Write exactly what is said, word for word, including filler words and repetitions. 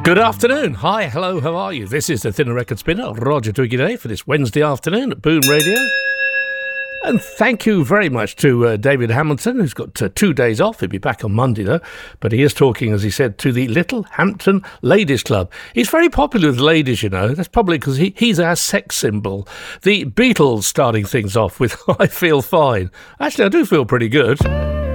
Good afternoon. Hi, hello, how are you? This is the Thinner Record Spinner, Roger Twiggy Day, for this Wednesday afternoon at Boom Radio. And thank you very much to uh, David Hamilton, who's got uh, two days off. He'll be back on Monday, though. But he is talking, as he said, to the Little Hampton Ladies Club. He's very popular with ladies, you know. That's probably because he, he's our sex symbol. The Beatles starting things off with I Feel Fine. Actually, I do feel pretty good.